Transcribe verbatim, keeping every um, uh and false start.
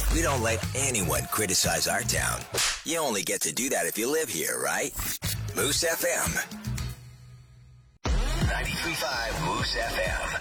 We don't let anyone criticize our town. You only get to do that if you live here, right? Moose F M. ninety-three point five Moose F M.